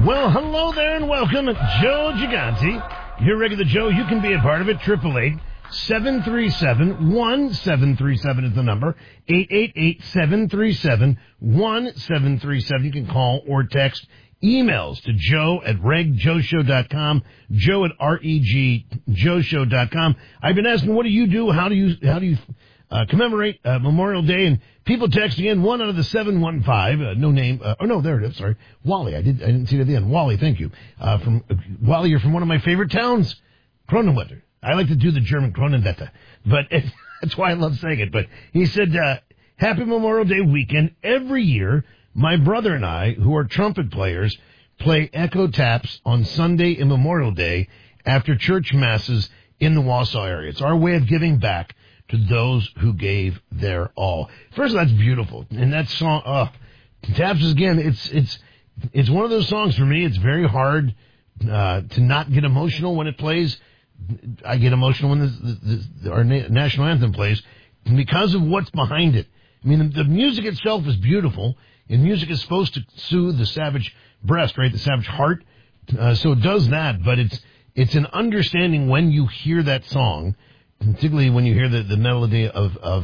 Well, hello there and welcome, Joe Gigante. Your regular Joe, you can be a part of it. 888-737-1737 is the number. 888-737-1737. You can call or text emails to joe@regjoeshow.com, joe@regjoeshow.com. I've been asking, what do you do? How do you commemorate Memorial Day? And people texting in 1 out of the 715, no name. There it is. Sorry, Wally. I didn't see it at the end. Wally, thank you. From Wally, you're from one of my favorite towns, Kronenwetter. I like to do the German Kronenwetter, but that's why I love saying it. But he said, "Happy Memorial Day weekend. Every year, my brother and I, who are trumpet players, play echo taps on Sunday and Memorial Day after church masses in the Wausau area. It's our way of giving back to those who gave their all." First of all, that's beautiful. And that song, Taps is, again, it's one of those songs for me. It's very hard to not get emotional when it plays. I get emotional when our national anthem plays because of what's behind it. I mean, the music itself is beautiful, and music is supposed to soothe the savage breast, right? The savage heart. So it does that, but it's an understanding when you hear that song, particularly when you hear the melody of